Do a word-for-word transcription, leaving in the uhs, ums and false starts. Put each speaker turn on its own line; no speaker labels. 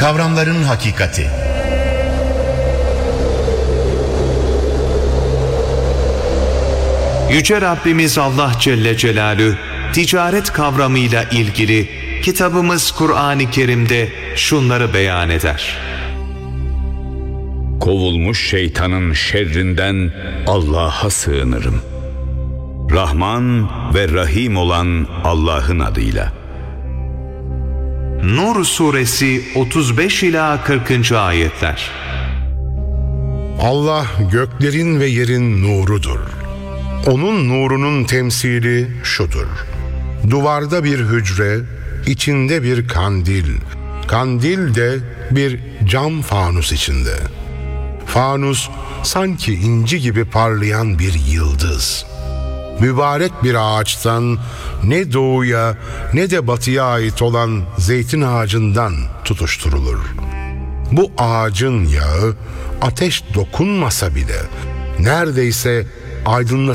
Kavramların hakikati.
Yüce Rabbimiz Allah Celle Celaluhu ticaret kavramıyla ilgili kitabımız Kur'an-ı Kerim'de şunları beyan eder.
Kovulmuş şeytanın şerrinden Allah'a sığınırım. Rahman ve Rahim olan Allah'ın adıyla.
Nur Suresi otuz beş ila kırkıncı ayetler.
Allah göklerin ve yerin nurudur. Onun nurunun temsili şudur: duvarda bir hücre, içinde bir kandil, kandil de bir cam fanus içinde. Fanus sanki inci gibi parlayan bir yıldız. Mübarek bir ağaçtan, ne doğuya ne de batıya ait olan zeytin ağacından tutuşturulur. Bu ağacın yağı ateş dokunmasa bile neredeyse aydınlatıcı